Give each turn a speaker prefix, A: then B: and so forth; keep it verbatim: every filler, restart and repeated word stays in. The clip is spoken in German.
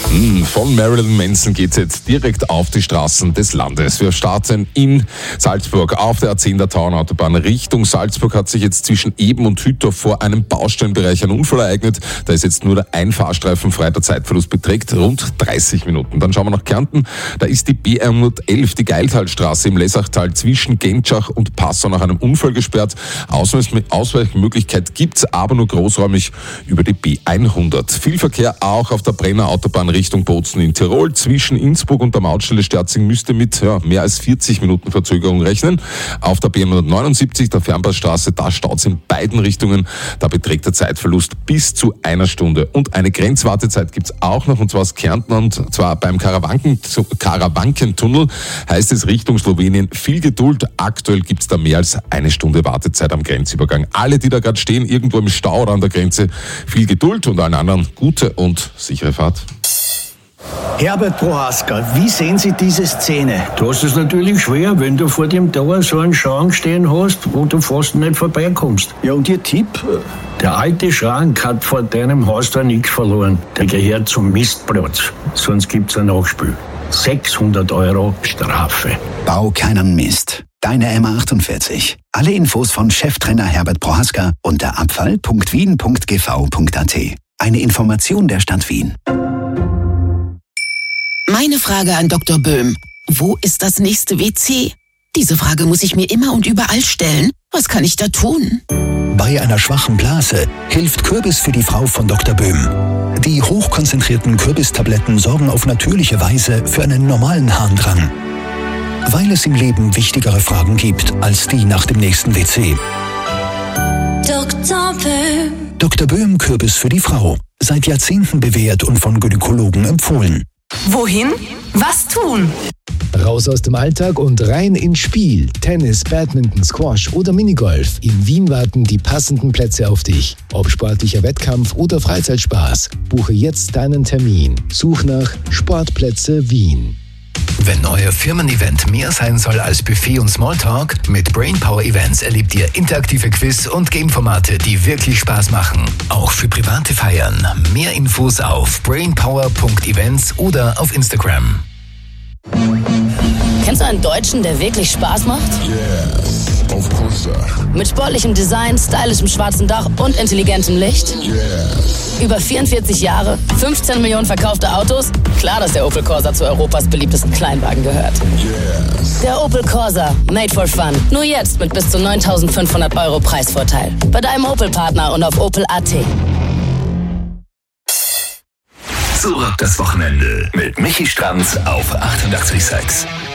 A: Von Marilyn Manson geht's jetzt direkt auf die Straßen des Landes. Wir starten in Salzburg auf der A zehn der Tauernautobahn Richtung Salzburg. Hat sich jetzt zwischen Eben und Hüttorf vor einem Baustellenbereich ein Unfall ereignet. Da ist jetzt nur der ein Fahrstreifen frei. Der Zeitverlust beträgt rund dreißig Minuten. Dann schauen wir nach Kärnten. Da ist die B hundertelf, die Geiltalstraße im Lessachtal zwischen Gentschach und Passau nach einem Unfall gesperrt. Ausweichmöglichkeit gibt's, aber nur großräumig über die B hundert. Viel Verkehr auch auf der Brenner Autobahn Richtung Bozen in Tirol. Zwischen Innsbruck und der Mautstelle Sterzing müsste mit ja, mehr als vierzig Minuten Verzögerung rechnen. Auf der B hundertneunundsiebzig, der Fernpassstraße, da staut's in beiden Richtungen. Da beträgt der Zeitverlust bis zu einer Stunde. Und eine Grenzwartezeit gibt's auch noch, und zwar aus Kärnten, und zwar beim Karawanken, Karawankentunnel, heißt es Richtung Slowenien. Viel Geduld. Aktuell gibt's da mehr als eine Stunde Wartezeit am Grenzübergang. Alle, die da gerade stehen, irgendwo im Stau oder an der Grenze, viel Geduld, und allen anderen gute und sichere Fahrt.
B: Herbert Prohaska, wie sehen Sie diese Szene?
C: Du hast es natürlich schwer, wenn du vor dem Tor so einen Schrank stehen hast, wo du fast nicht vorbeikommst.
B: Ja, und Ihr Tipp?
C: Der alte Schrank hat vor deinem Haus da nichts verloren. Der gehört zum Mistplatz. Sonst gibt's ein Nachspiel. sechshundert Euro Strafe.
D: Bau keinen Mist. Deine M A achtundvierzig. Alle Infos von Cheftrainer Herbert Prohaska unter abfall punkt wien punkt g v punkt a t. Eine Information der Stadt Wien.
E: Meine Frage an Doktor Böhm. Wo ist das nächste W C? Diese Frage muss ich mir immer und überall stellen. Was kann ich da tun?
D: Bei einer schwachen Blase hilft Kürbis für die Frau von Doktor Böhm. Die hochkonzentrierten Kürbistabletten sorgen auf natürliche Weise für einen normalen Harndrang. Weil es im Leben wichtigere Fragen gibt als die nach dem nächsten W C.
F: Doktor Böhm.
D: Doktor Böhm Kürbis für die Frau. Seit Jahrzehnten bewährt und von Gynäkologen empfohlen.
G: Wohin? Was tun?
H: Raus aus dem Alltag und rein ins Spiel. Tennis, Badminton, Squash oder Minigolf. In Wien warten die passenden Plätze auf dich. Ob sportlicher Wettkampf oder Freizeitspaß. Buche jetzt deinen Termin. Such nach Sportplätze Wien.
I: Wenn euer Firmen-Event mehr sein soll als Buffet und Smalltalk, mit Brainpower Events erlebt ihr interaktive Quiz- und Game-Formate, die wirklich Spaß machen. Auch für private Feiern. Mehr Infos auf brainpower punkt events oder auf Instagram.
J: Kennst du einen Deutschen, der wirklich Spaß macht?
K: Yes, of course, sir.
J: Mit sportlichem Design, stylischem schwarzen Dach und intelligentem Licht?
K: Yes.
J: Über vierundvierzig Jahre, fünfzehn Millionen verkaufte Autos? Klar, dass der Opel Corsa zu Europas beliebtesten Kleinwagen gehört.
K: Yes.
J: Der Opel Corsa, made for fun. Nur jetzt mit bis zu neuntausendfünfhundert Euro Preisvorteil. Bei deinem Opel-Partner und auf opel punkt a t.
I: Zurück das Wochenende mit Michi Stranz auf achtundachtzig Komma sechs.